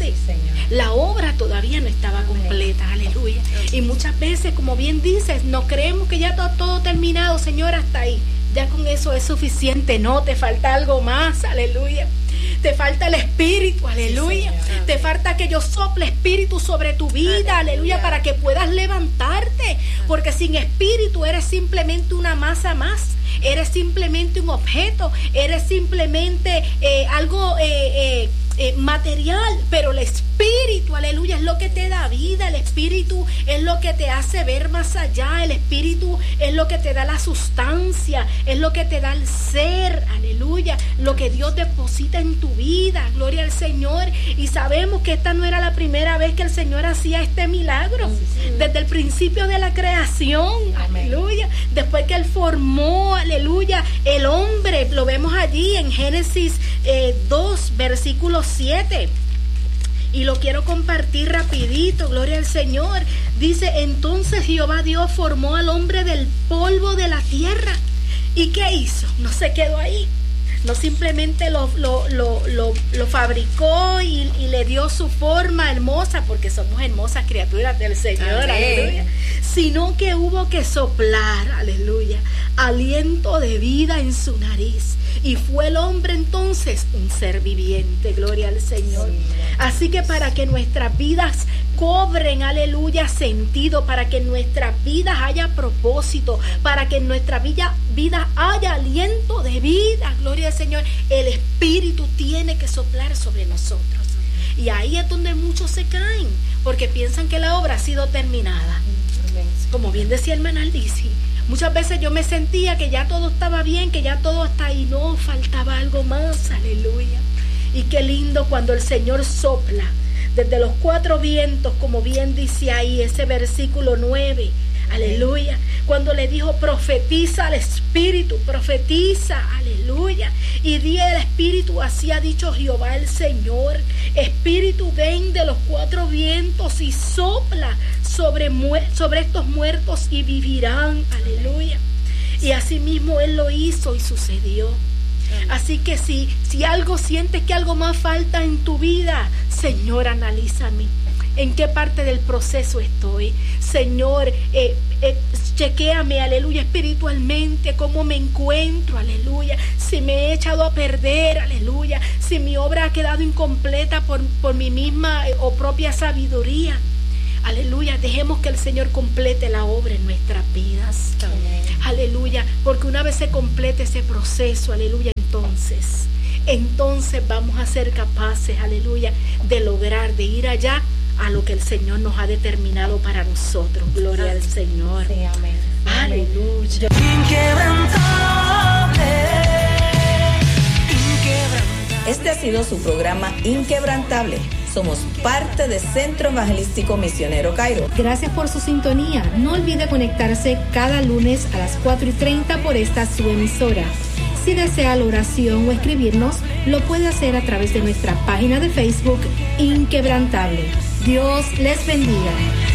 Sí, la obra todavía no estaba completa, aleluya. Y muchas veces, como bien dices, nos creemos que ya está todo terminado, Señor, hasta ahí. Ya con eso es suficiente. No, te falta algo más, aleluya. Te falta el Espíritu, aleluya. Sí, te falta que yo sople Espíritu sobre tu vida, aleluya, para que puedas levantarte. Porque sin Espíritu eres simplemente una masa más. Eres simplemente un objeto. Eres simplemente algo material. Pero el Espíritu, aleluya, es lo que te da vida. El Espíritu es lo que te hace ver más allá. El Espíritu es lo que te da la sustancia. Es lo que te da el ser, aleluya. Lo que Dios deposita en tu vida, gloria al Señor. Y sabemos que esta no era la primera vez que el Señor hacía este milagro. Desde el principio de la creación, aleluya. Después que Él formó, aleluya, el hombre, lo vemos allí en Génesis 2, versículo 7. Y lo quiero compartir rapidito, gloria al Señor. Dice, entonces Jehová Dios formó al hombre del polvo de la tierra. ¿Y qué hizo? No se quedó ahí. No simplemente lo fabricó y le dio su forma hermosa, porque somos hermosas criaturas del Señor, aleluya. Sino que hubo que soplar, aleluya, aliento de vida en su nariz. Y fue el hombre entonces un ser viviente, gloria al Señor. Así que para que nuestras vidas cobren, aleluya, sentido, para que en nuestras vidas haya propósito, para que en nuestra vida haya aliento de vida, gloria al Señor, el Espíritu tiene que soplar sobre nosotros. Y ahí es donde muchos se caen, porque piensan que la obra ha sido terminada. Como bien decía el hermana Aldici, muchas veces yo me sentía que ya todo estaba bien, que ya todo está ahí. No, faltaba algo más, aleluya. Y qué lindo cuando el Señor sopla desde los cuatro vientos, como bien dice ahí ese versículo 9, aleluya. Cuando le dijo, profetiza al Espíritu, profetiza, aleluya. Y di el Espíritu, así ha dicho Jehová el Señor. Espíritu, ven de los cuatro vientos y sopla sobre estos muertos y vivirán, aleluya. Y así mismo Él lo hizo y sucedió. Así que si algo sientes que algo más falta en tu vida, Señor, analízame. ¿En qué parte del proceso estoy? Señor, chequéame, aleluya, espiritualmente, cómo me encuentro, aleluya. Si me he echado a perder, aleluya. Si mi obra ha quedado incompleta por mi misma o propia sabiduría. Aleluya, dejemos que el Señor complete la obra en nuestras vidas. Amén. Aleluya, porque una vez se complete ese proceso, aleluya, entonces vamos a ser capaces, aleluya, de lograr, de ir allá a lo que el Señor nos ha determinado para nosotros. Gloria al Señor. Sí, amén. Aleluya. Este ha sido su programa Inquebrantable. Somos parte de Centro Evangelístico Misionero Cairo. Gracias por su sintonía. No olvide conectarse cada lunes a las 4:30 por esta su emisora. Si desea la oración o escribirnos, lo puede hacer a través de nuestra página de Facebook Inquebrantable. Dios les bendiga.